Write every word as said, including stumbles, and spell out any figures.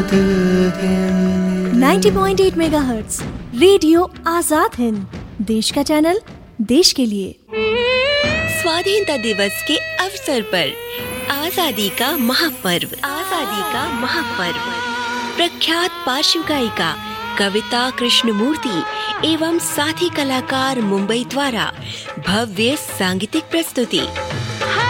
नब्बे पॉइंट आठ megahertz radio Azad Hind, देश का चैनल, देश के लिए। स्वाधीनता दिवस के अवसर पर आजादी का महापर्व, आजादी का महापर्व प्रख्यात पार्श्व गायिका कविता कृष्णमूर्ति एवं साथी कलाकार मुंबई द्वारा भव्य सांगीतिक प्रस्तुति।